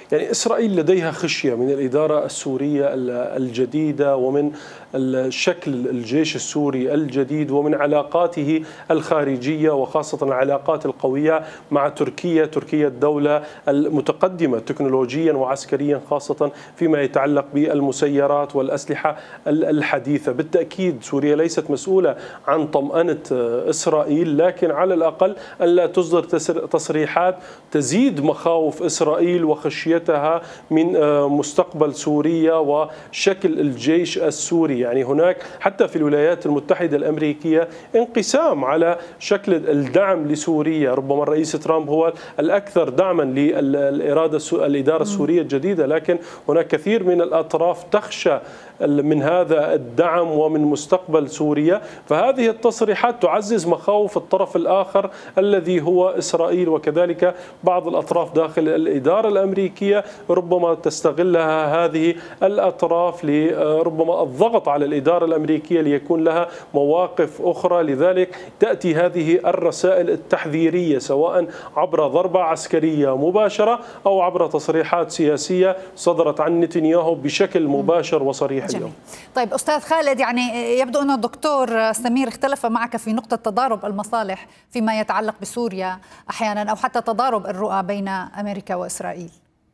يعني إسرائيل لديها خشية من الإدارة السورية الجديدة ومن شكل الجيش السوري الجديد ومن علاقاته الخارجية وخاصة العلاقات القوية مع تركيا. تركيا الدولة المتقدمة تكنولوجيا وعسكريا خاصة فيما يتعلق بالمسيرات والأسلحة الحديثة. بالتأكيد سوريا ليست مسؤولة عن طمأنة إسرائيل، لكن على الأقل أن لا تصدر تصريحات تزيد مخاوف إسرائيل وخشيتها من مستقبل سوريا وشكل الجيش السوري. يعني هناك حتى في الولايات المتحدة الأمريكية انقسام على شكل الدعم لسوريا. ربما الرئيس ترامب هو الأكثر دعما للإدارة السورية الجديدة، لكن هناك كثير من الأطراف تخشى من هذا الدعم ومن مستقبل سوريا. فهذه التصريحات تعزز مخاوف الطرف الآخر الذي هو إسرائيل، وكذلك بعض الأطراف داخل الإدارة الأمريكية ربما تستغلها هذه الأطراف لربما الضغط على الإدارة الأمريكية ليكون لها مواقف أخرى. لذلك تأتي هذه الرسائل التحذيرية سواء عبر ضربة عسكرية مباشرة أو عبر تصريحات سياسية صدرت عن نتنياهو بشكل مباشر وصريح اليوم. طيب أستاذ خالد، يعني يبدو أن الدكتور سمير اختلف معك في نقطة تضارب المصالح فيما يتعلق بسوريا أحيانا، أو حتى تضارب الرؤى بين أمريكا وإسرائيل.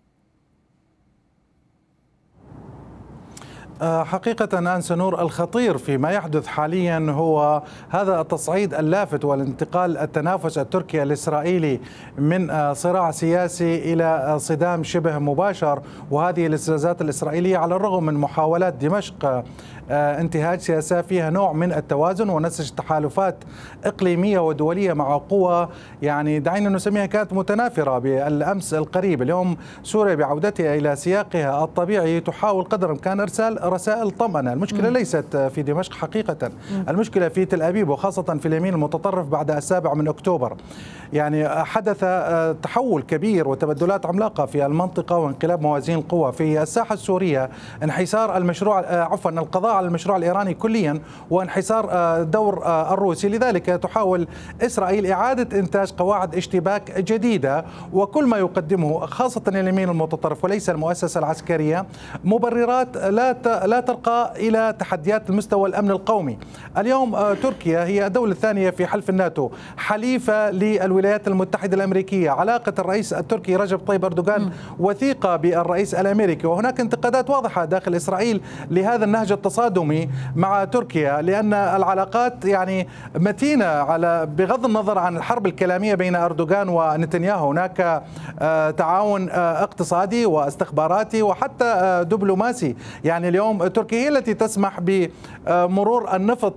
حقيقة أنسة نور، الخطير فيما يحدث حاليا هو هذا التصعيد اللافت والانتقال التنافس التركي الإسرائيلي من صراع سياسي إلى صدام شبه مباشر، وهذه الاستفزازات الإسرائيلية على الرغم من محاولات دمشق انتهاج سياسة فيها نوع من التوازن ونسج تحالفات إقليمية ودولية مع قوى يعني دعينا نسميها كانت متنافرة بالأمس القريب. اليوم سوريا بعودتها إلى سياقها الطبيعي تحاول قدر الإمكان إرسال رسائل طمأنة. المشكلة ليست في دمشق حقيقة، المشكلة في تل أبيب وخاصة في اليمين المتطرف بعد 7 أكتوبر. يعني حدث تحول كبير وتبدلات عملاقة في المنطقة وانقلاب موازين القوى في الساحة السورية، انحسار المشروع القضاء على المشروع الإيراني كليا وانحسار دور الروسي. لذلك تحاول إسرائيل إعادة إنتاج قواعد اشتباك جديدة، وكل ما يقدمه خاصة اليمين المتطرف وليس المؤسسة العسكرية مبررات لا ترقى إلى تحديات المستوى الأمن القومي. اليوم تركيا هي الدولة الثانية في حلف الناتو، حليفة للولايات المتحدة الأمريكية. علاقة الرئيس التركي رجب طيب أردوغان وثيقة بالرئيس الأمريكي، وهناك انتقادات واضحة داخل إسرائيل لهذا النهج التصادمي مع تركيا، لأن العلاقات يعني متينة بغض النظر عن الحرب الكلامية بين أردوغان ونتنياهو. هناك تعاون اقتصادي واستخباراتي وحتى دبلوماسي. يعني اليوم تركيا هي التي تسمح بمرور النفط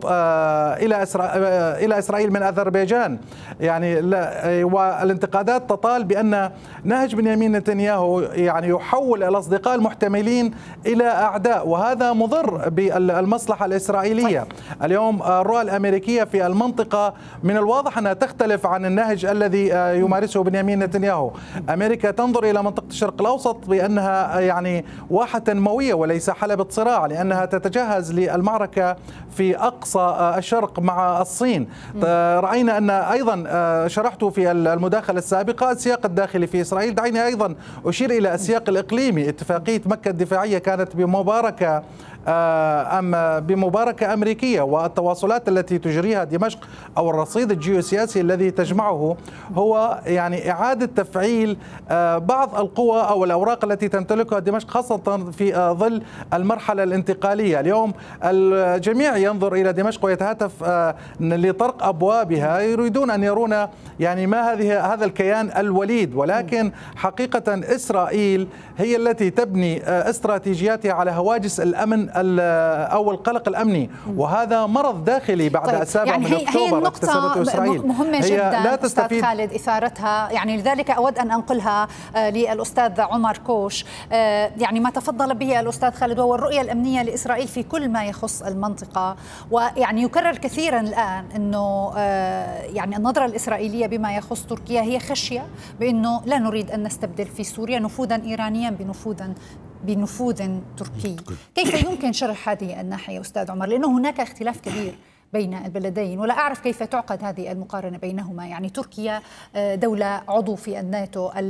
إلى إسرائيل من أذربيجان. يعني والانتقادات تطال بأن نهج بنيامين نتنياهو يعني يحول الأصدقاء المحتملين إلى أعداء، وهذا مضر بالمصلحة الإسرائيلية. اليوم الرؤى الأمريكية في المنطقة من الواضح أنها تختلف عن النهج الذي يمارسه بنيامين نتنياهو. أمريكا تنظر إلى منطقة الشرق الأوسط بأنها يعني واحة تنموية وليس حلبة صراع، لأنها تتجهز للمعركة في أقصى الشرق مع الصين. رأينا أن أيضا شرحت في المداخلة السابقة السياق الداخلي في إسرائيل. دعيني أيضا أشير إلى السياق الإقليمي. اتفاقية مكة الدفاعية كانت بمباركة أمريكية، والتواصلات التي تجريها دمشق أو الرصيد الجيوسياسي الذي تجمعه هو يعني إعادة تفعيل بعض القوى أو الأوراق التي تمتلكها دمشق خاصة في ظل المرحلة الانتقالية. اليوم الجميع ينظر إلى دمشق ويتهاتف لطرق أبوابها، يريدون أن يرون يعني ما هذا الكيان الوليد، ولكن حقيقة إسرائيل هي التي تبني استراتيجياتها على هواجس الأمن أو القلق الأمني، وهذا مرض داخلي بعد 7 أكتوبر. هي النقطة مهمة جدا أستاذ خالد إثارتها، يعني لذلك أود أن أنقلها للأستاذ عمر كوش. يعني ما تفضل به الأستاذ خالد وهو الرؤية الأمنية لإسرائيل في كل ما يخص المنطقة، ويعني يكرر كثيرا الآن أنه يعني النظرة الإسرائيلية بما يخص تركيا هي خشية بأنه لا نريد أن نستبدل في سوريا نفوذا إيرانيا بنفوذ تركي. كيف يمكن شرح هذه الناحية أستاذ عمر؟ لأنه هناك اختلاف كبير بين البلدين، ولا أعرف كيف تعقد هذه المقارنة بينهما. يعني تركيا دولة عضو في الناتو